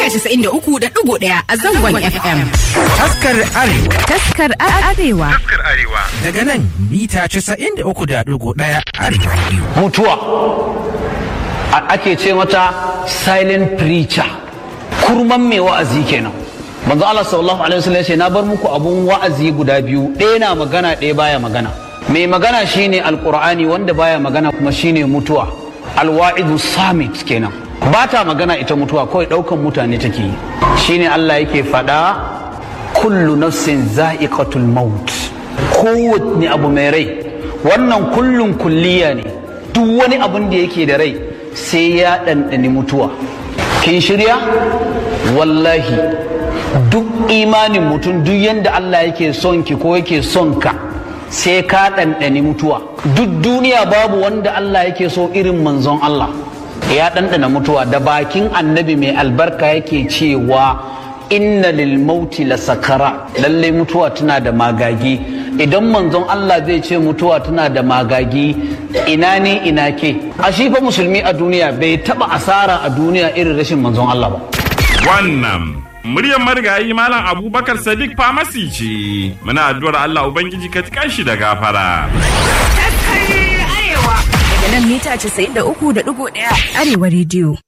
93.1 a zangon FM. Taskar Arewa. Daga nan mita 93.1 Arewa. Mutuwa ake ce mata silent preacher, kurman mai wa'azi kenan. Manzo Allah sallallahu alaihi wasallam ya ce na bar muku abun wa'azi guda biyu, ɗaya na magana ɗaya baya magana. Mai magana shine alqur'ani, wanda baya magana kuma shine mutuwa. Alwa'idu samit kenan, ba ta magana ita mutuwa, kawai ɗaukan mutane take yi. Shine Allah yake faɗa kullu nafsin za'iqatul maut, kowanne abu mai rai. Wannan kullun kulliya ne, duk wani abun da yake da rai sai ya ɗanɗani mutuwa. Kin shirya? Wallahi duk imanin mutum, duk yanda Allah yake son ki ko yake son ka, sai ka ɗanɗani mutuwa. Duk duniya babu wanda Allah yake so irin manzon Allah. Ya ɗanɗana mutuwa, da bakin annabi mai albarka yake cewa inna lil mauti la sakara, lallai mutuwa tana da magagi. Idan manzon Allah zai ce mutuwa tana da magagi, ina ne ina ke? A shi fa musulmi a duniya bai taba asara a duniya irin rashin manzon Allah ba. Wannan muryar marigayi Malam Abubakar Sadiq Famasi ce. Muna addu'ar Allah Ubangiji ka tikan shi da gafara. Daga nan mita 93.1 Arewa Radio.